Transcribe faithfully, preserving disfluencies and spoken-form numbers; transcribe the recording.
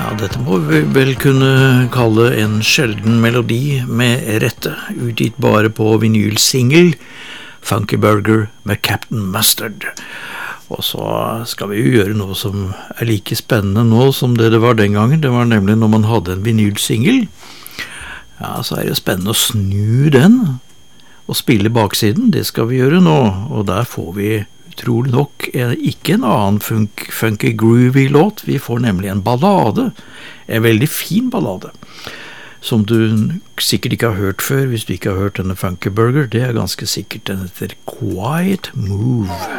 Ja, dette må vi vel kunne kalle en sjelden melodi med rette, utgitt bare på vinylsingel, Funky Burger med Captain Mustard. Og så skal vi jo gjøre noe som er like spennende nå som det det var den gangen. Det var nemlig når man hadde en vinylsingel. Ja, så er det spennende å snu den og spille baksiden. Det skal vi gjøre nå, og der får vi utrolig nok ikke en annen funk, funky groovy låt. Vi får nemlig en ballade, en veldig fin ballade, som du sikkert ikke har hørt før hvis du ikke har hørt denne Funky Burger. Det er ganske sikkert. Den heter Quiet Move.